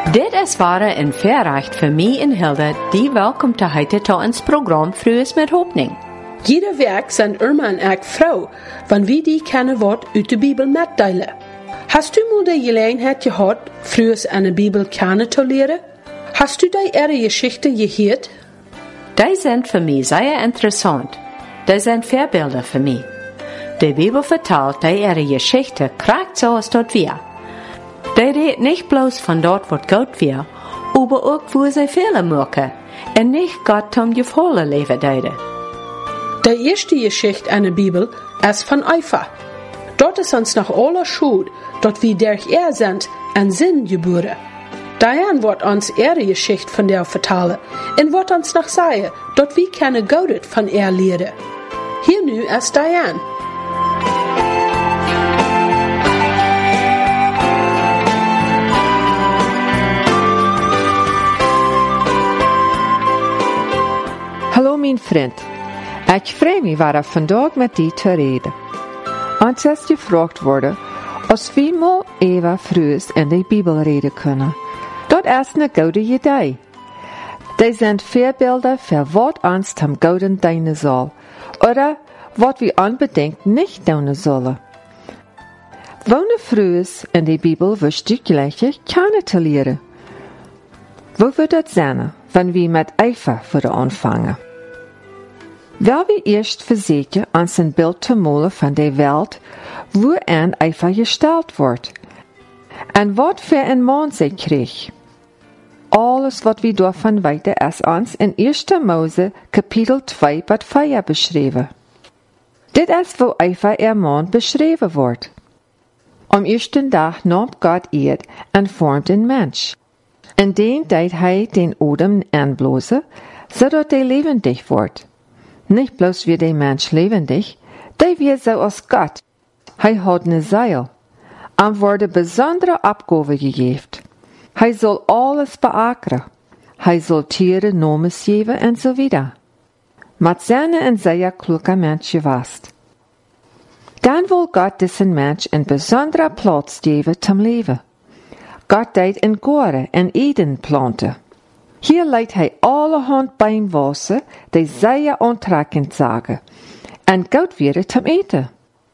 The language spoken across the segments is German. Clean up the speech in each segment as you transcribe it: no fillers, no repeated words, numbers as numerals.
Dit is ware en verrecht voor mij en Hilde, die welkom te heten tot ons programma Frues met Hoffnung. Jede week zijn Irma en ik vrouw, van wie die kennen wordt uit de Bibel metdelen. Hast du mal de gelegenheid gehad, Frues aan de Bibel kennen te leren? Hast du die ihre Geschichte gehört? Die sind für mich sehr interessant. Die sind Vorbilder für mich. Die Bibel vertelt, die ihre Geschichte kriegt so als dort wir. Die redet nicht bloß von dort, was Gott wir, aber auch, wo sie Fehler machen und nicht Gott zum Gefallen leben deuten. Die erste Geschichte an der Bibel ist von Eva. Dort ist uns nach aller Schuld, dort wie durch sind, ein Sinn geboren. Daher wird uns ihre Geschichte von der vertellen und wird uns nach sagen, dort wie keine Gott von ihr lehren. Hier nu ist Diane. Hallo mijn vriend, ik freue mich waar vandaag met die te reden. Ons is gevraagd worden, als we mal Eva Frues in de Bibel reden kunnen. Dat is een goede idee. Die zijn voorbeelden voor wat ons tam gouden dienen zal, oder wat we unbedingt nicht doen zullen. Wonen Frues in de Bibel wist je gleich kennen te leren. Wo wird dat zijn, wenn wir mit Eva würden anfangen? Wel we eerst verzetten ons een beeld te malen van de Welt, waarin Eva gesteld wordt. En wat voor een man zij kreeg. Alles wat we daarvan weten is ons in 1 Mose kapitel 2 bad 4 beschreven. Dit is wo Eva ihr man beschreven wordt. Am eersten dag nam God eerd en vormde een mens. En den deed hij den Odem aanblazen, zodat hij levendig wordt. Nicht bloß wie der Mensch lebendig, der wird so als Gott. Hij hat ne Seil. Am wurde besondere Abgabe gegeben. Hij soll alles beackern. Hij soll Tiere Nomes geben en so wieder. Mit seine en sehr kluger Mensch gewast. Dann will Gott diesen Mensch een besondere Platz geben zum Leben. Gott deed een Gore en Eden planten. Hier leidt hij allerhand Baumwasser, die sehr aantrekkend zagen, en goed werden zum eten.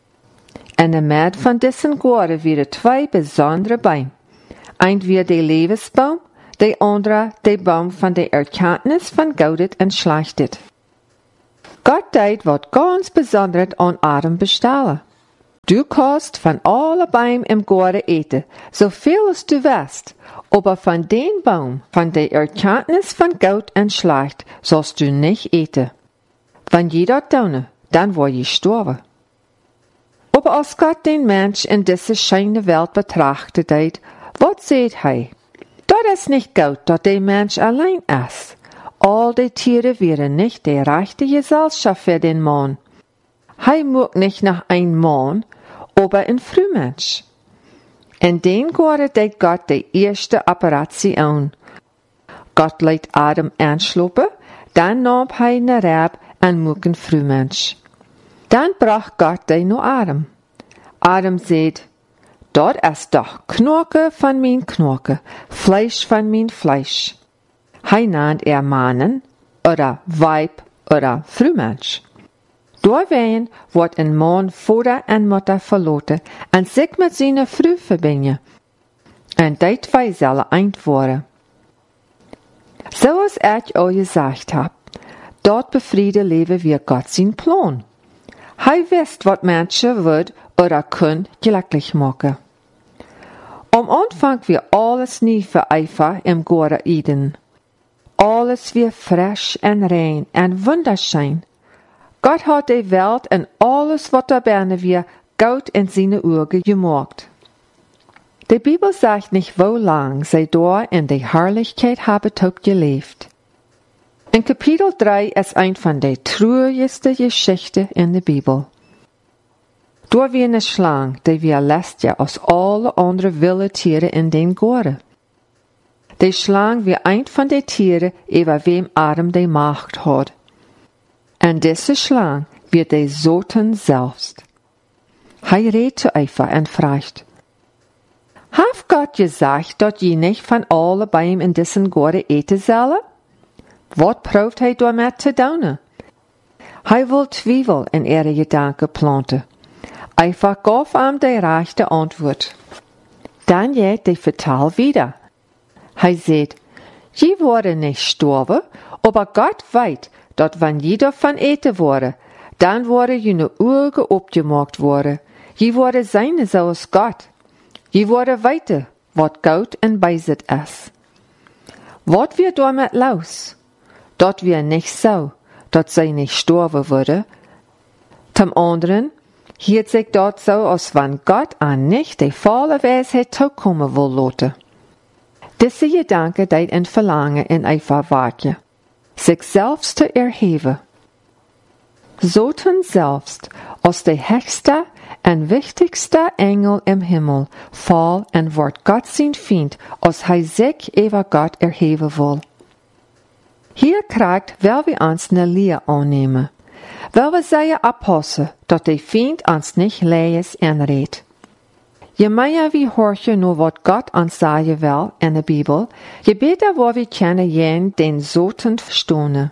En de maat van diesen Gore werden 2 besondere Bäume. Ein wird der Lebensbaum, der andere der Baum von der Erkenntnis von Gutes und Schlechtes. Gott deed wat ganz Besonderes an Adam bestellen. Du kannst von alle Bäumen im Garten eten, so viel als du willst, aber von den Baum, von der Erkenntnis von Gut und Schlecht, sollst du nicht eten. Wenn jeder tun, dann war je gestorben. Aber als Gott den Mensch in diese schöne Welt betrachtet hat, was seht hij? Dat ist nicht gut, dass der Mensch allein ist. All die Tiere wären nicht die rechte Gesellschaft für den Mann. Hij mag nicht nach einem Mann, aber ein Frühmensch. In den Garten deed Gott die erste Operation. Gott liet Adam aanslopen, dann nahm hij ne Rab en moek een Frühmensch. Dann brach Gott die no Adam. Adam seht, dat is doch Knorke van mijn Knorke, Fleisch van mijn Fleisch. Hij nannt Mannen, oder Weib, oder Frühmensch. Doorwegen wordt een man vader en moeder verlaten en zich met zijn vrouw verbinden. En die 2 zullen eind worden. Zoals ik al gezegd heb, dort bevriede leven wir Gott zijn plan. Hij wist wat mensen wordt oder kunnen glücklich maken. Am Anfang wir alles nie für Eva im Garten Eden. Alles wir frisch en rein en wunderschön. Gott hat die Welt en alles wat daarbij wir gut in seine Augen gemacht. Die Bibel sagt nicht, wo lang sie dort in der Herrlichkeit haben tot gelebt. In Kapitel 3 ist ein von der traurigsten Geschichten in der Bibel. Door wie eine Schlange, die wir lästiger als alle anderen wilde Tiere in den Garten. Die Schlange wie ein von den Tieren, über wem Adam die Macht hat. Und diese Schlange wird der Satan selbst. Hij redt zu Eva en fragt, Hat Gott gesagt, dat je nicht von alle Bäumen in diesen Garten eten sollen? Wat proeft hij daarmee te doen? Hij wil Twijfel in ihre Gedanken planten. Einfach gaf ihm die rechte Antwort. Dann geht die Vertal wieder. Hij sagt, je worden nicht sterben, aber Gott weet, dat wenn je davon eten worden, dann worden je Augen opgemaakt worden. Je worden zijn zoals Gott. Je worden weten wat goud en bezit is. Wat wir damit los? Dat wir nicht so, dat zij nicht sterben worden. Zum anderen hielt sich dort so, als wenn Gott an nicht die volle Weisheit toekommen will laten. Diese Gedanke deed een verlangen in einfach warten, sich selbst zu erheben. Zoten selbst als de höchste en wichtigste Engel im Himmel fall en wordt Gott zijn vriend, als hij zich over Gott erheben will. Hier krijgt wel we ons ne leer aannemen, wel we zeggen oppassen, dat de vriend ons niet lees en redt. Je meer wie horchen nur wat Gott ons zeggen wil in de Bibel, je beter waar we kennen jen den zoten verstonen.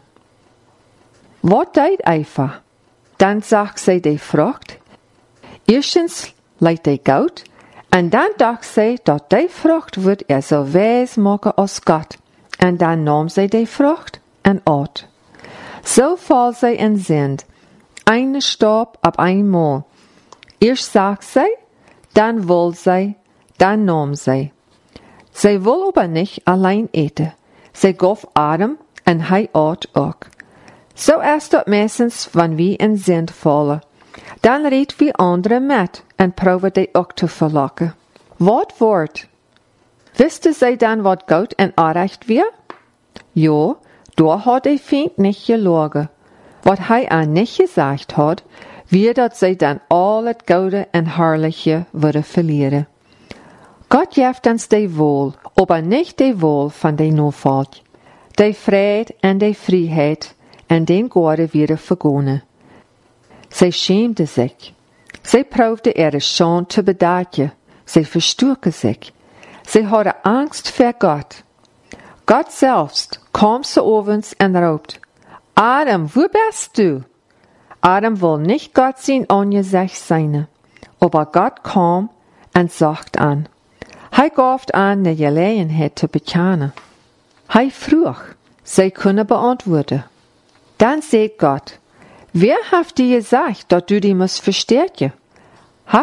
Wat deed Eva? Dan zag zij de vrucht. Eerstens leidt de goud, en dan dacht zij dat de vrucht wordt zo wijs maken als God. En dan nam zij de vrucht en at. Zo val zij in zin, eine stap op eenmaal. Eerst zag zij, dan wil zij, dan nam zij. Zij wil aber niet alleen eten. Zij gaf Adam en hij at ook. Zo is dat meestens wanneer we in zin vallen. Dan redt we anderen met en probeer die ook te verlokken. Wat wordt? Wisten zij dan wat goed en onrecht weer? Ja, daar had de vriend niet gelogen. Wat hij aan niet gezegd had, weer dat zij dan al het goede en herrliche willen verlieren. God geeft ons de wohl, aber niet de wohl van de noodvolk. De vrede en de vrijheid en den Gorde wieder vergonnen. Zij schämte sich. Zij proefde ihre Schande te bedagen. Zij verstuurte sich. Zij hadden Angst vor Gott. Gott selbst kam zu uns und roept, Adam, wo bist du? Adam will nicht Gott sein Angesicht sein, aber Gott kam und sagt an. Hij gaf an, de Gelegenheit zu bekennen. Hij vroeg, zij kunnen beantwoorden. Dann sagt Gott, wer hat dir gesagt, dass du die musst verstärken?